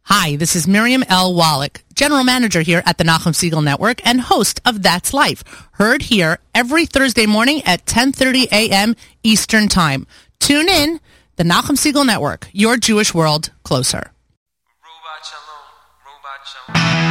Hi, this is Miriam L. Wallach, General Manager here at the Nachum Segal Network and host of That's Life, heard here every Thursday morning at 10:30 a.m. Eastern Time. Tune in, the Nachum Segal Network, your Jewish world closer. Robot Shalom, Robot Shalom.